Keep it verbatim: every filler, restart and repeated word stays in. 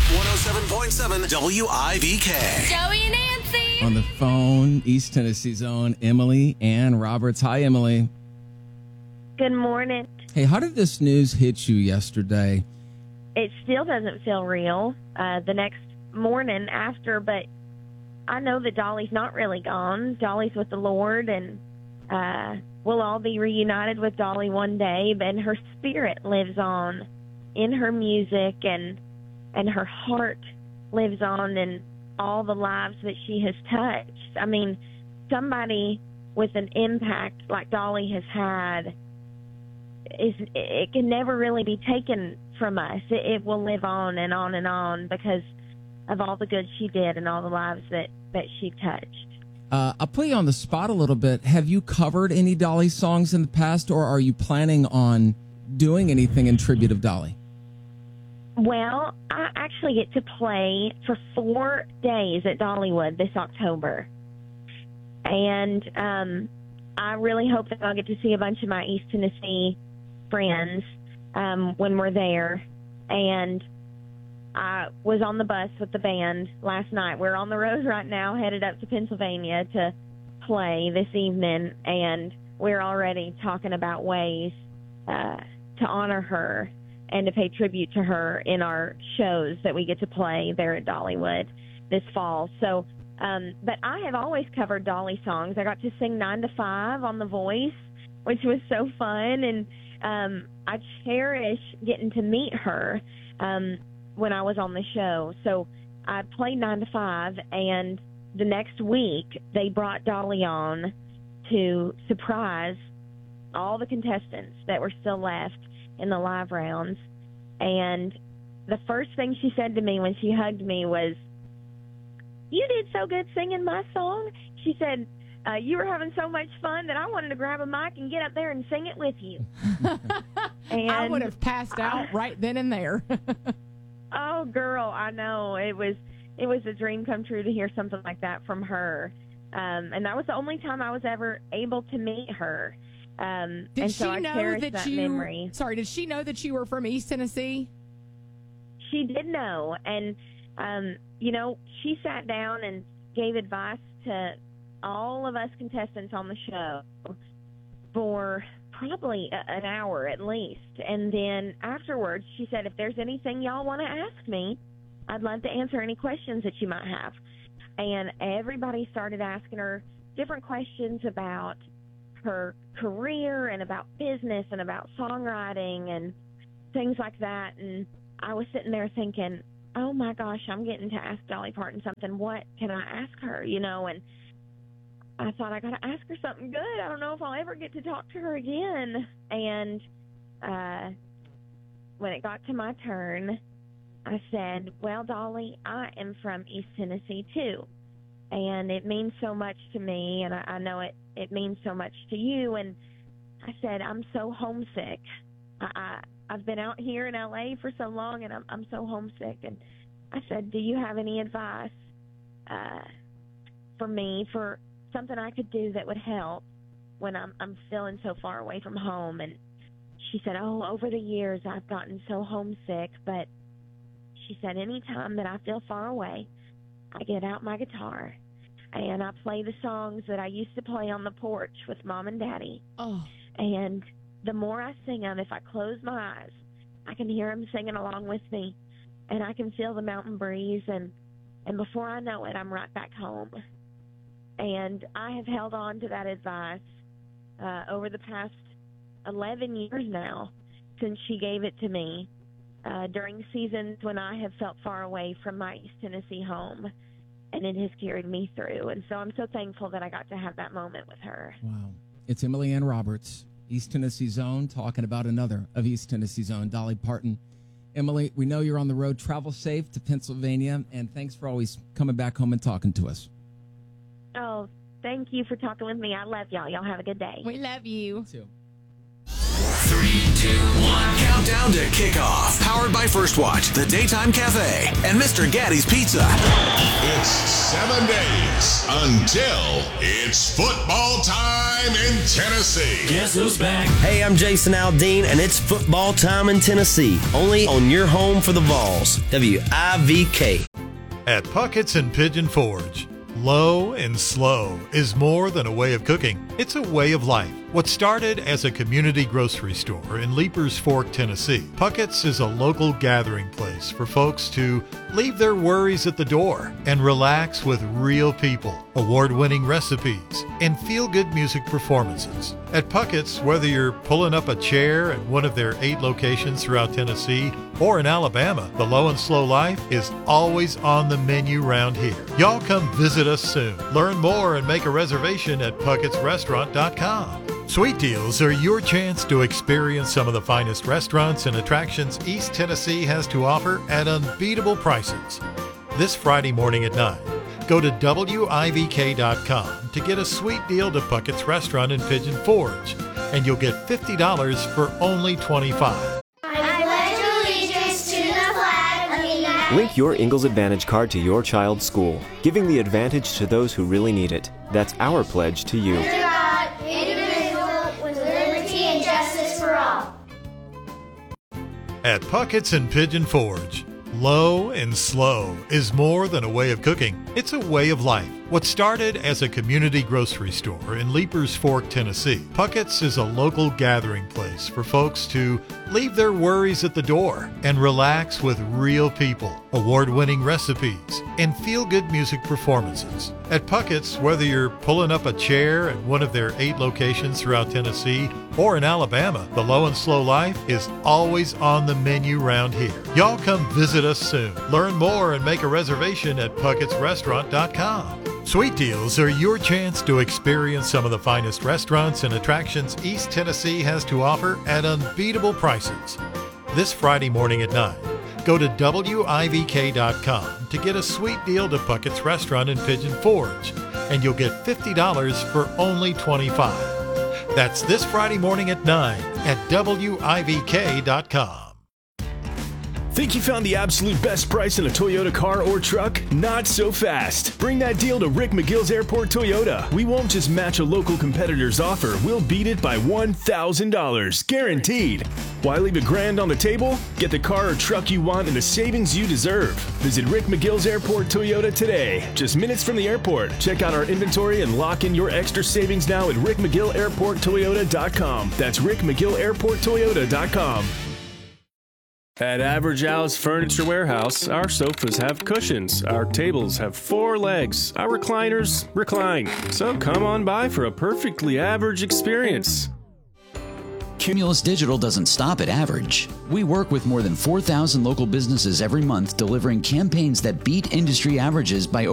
one oh seven point seven W I V K. Joey and Nancy. On the phone, East Tennessee's own Emily Ann Roberts. Hi, Emily. Good morning. Hey, how did this news hit you yesterday? It still doesn't feel real uh, the next morning after, but I know that Dolly's not really gone. Dolly's with the Lord, and uh, we'll all be reunited with Dolly one day, but her spirit lives on in her music, and and her heart lives on in all the lives that she has touched. I mean, somebody with an impact like Dolly has had, is it can never really be taken from us. It, it will live on and on and on because of all the good she did and all the lives that, that she touched. Uh, I'll put you on the spot a little bit. Have you covered any Dolly songs in the past, or are you planning on doing anything in tribute of Dolly? Well, I actually get to play for four days at Dollywood this October. And um, I really hope that I'll get to see a bunch of my East Tennessee friends um, when we're there. And I was on the bus with the band last night. We're on the road right now, headed up to Pennsylvania to play this evening. And we're already talking about ways uh, to honor her and to pay tribute to her in our shows that we get to play there at Dollywood this fall. So, um, but I have always covered Dolly songs. I got to sing Nine to Five on The Voice, which was so fun, and um, I cherish getting to meet her um, when I was on the show. So I played Nine to Five, and the next week they brought Dolly on to surprise all the contestants that were still left in the live rounds. And the first thing she said to me when she hugged me was, "You did so good singing my song." She said, uh, "You were having so much fun that I wanted to grab a mic and get up there and sing it with you." And I would have passed out I, right then and there. Oh, girl, I know. It was it was a dream come true to hear something like that from her. Um, and that was the only time I was ever able to meet her. Um, did and she so I know cherish that, that you? memory. Sorry, did she know that you were from East Tennessee? She did know, and um, you know, she sat down and gave advice to all of us contestants on the show for probably a, an hour at least. And then afterwards, she said, "If there's anything y'all want to ask me, I'd love to answer any questions that you might have." And everybody started asking her different questions about her career and about business and about songwriting and things like that. And I was sitting there thinking, oh my gosh, I'm getting to ask Dolly Parton something. What can I ask her? You know, and I thought, I got to ask her something good. I don't know if I'll ever get to talk to her again. And uh, when it got to my turn, I said, "Well, Dolly, I am from East Tennessee too. And it means so much to me, and I, I know it, it means so much to you." And I said, "I'm so homesick. I, I, I've been out here in L A for so long, and I'm, I'm so homesick." And I said, "Do you have any advice uh, for me for something I could do that would help when I'm, I'm feeling so far away from home?" And she said, "Oh, over the years, I've gotten so homesick, but," she said, "anytime that I feel far away, I get out my guitar and I play the songs that I used to play on the porch with Mom and Daddy. Oh. And the more I sing them, if I close my eyes, I can hear them singing along with me, and I can feel the mountain breeze, and, and before I know it, I'm right back home." And I have held on to that advice uh, over the past eleven years now since she gave it to me. Uh, during seasons when I have felt far away from my East Tennessee home, and it has carried me through. And so I'm so thankful that I got to have that moment with her. Wow. It's Emily Ann Roberts, East Tennessee's own, talking about another of East Tennessee's own, Dolly Parton. Emily, we know you're on the road. Travel safe to Pennsylvania, and thanks for always coming back home and talking to us. Oh, thank you for talking with me. I love y'all. Y'all have a good day. We love you. Too. Three two, one. Countdown to kickoff. Powered by First Watch, the Daytime Cafe, and Mister Gaddy's Pizza. It's seven days until it's football time in Tennessee. Guess who's back? Hey, I'm Jason Aldean, and it's football time in Tennessee. Only on your home for the Vols, W I V K. At Puckett's and Pigeon Forge, low and slow is more than a way of cooking. It's a way of life. What started as a community grocery store in Leapers Fork, Tennessee, Puckett's is a local gathering place for folks to leave their worries at the door and relax with real people, award-winning recipes, and feel-good music performances. At Puckett's, whether you're pulling up a chair at one of their eight locations throughout Tennessee or in Alabama, the low and slow life is always on the menu round here. Y'all come visit us soon. Learn more and make a reservation at pucketts restaurant dot com. Sweet Deals are your chance to experience some of the finest restaurants and attractions East Tennessee has to offer at unbeatable prices. This Friday morning at nine, go to W I V K dot com to get a sweet deal to Puckett's Restaurant in Pigeon Forge, and you'll get fifty dollars for only twenty-five dollars. I pledge allegiance to the flag of the United Link your Ingalls Advantage card to your child's school, giving the advantage to those who really need it. That's our pledge to you. States. God, indivisible, with liberty and justice for all. At Puckett's and Pigeon Forge, low and slow is more than a way of cooking. It's a way of life. What started as a community grocery store in Leapers Fork, Tennessee, Puckett's is a local gathering place for folks to leave their worries at the door and relax with real people, award-winning recipes, and feel-good music performances. At Puckett's, whether you're pulling up a chair at one of their eight locations throughout Tennessee or in Alabama, the low and slow life is always on the menu round here. Y'all come visit us soon. Learn more and make a reservation at pucketts restaurant dot com. Sweet Deals are your chance to experience some of the finest restaurants and attractions East Tennessee has to offer at unbeatable prices. This Friday morning at nine, go to W I V K dot com to get a sweet deal to Puckett's Restaurant in Pigeon Forge, and you'll get fifty dollars for only twenty-five dollars. That's this Friday morning at nine at W I V K dot com. Think you found the absolute best price in a Toyota car or truck? Not so fast. Bring that deal to Rick McGill's Airport Toyota. We won't just match a local competitor's offer. We'll beat it by one thousand dollars. Guaranteed. Why leave a grand on the table? Get the car or truck you want and the savings you deserve. Visit Rick McGill's Airport Toyota today. Just minutes from the airport. Check out our inventory and lock in your extra savings now at rick mcgill airport toyota dot com. That's rick mcgill airport toyota dot com. At Average Al's Furniture Warehouse, our sofas have cushions, our tables have four legs, our recliners recline. So come on by for a perfectly average experience. Cumulus Digital doesn't stop at average. We work with more than four thousand local businesses every month delivering campaigns that beat industry averages by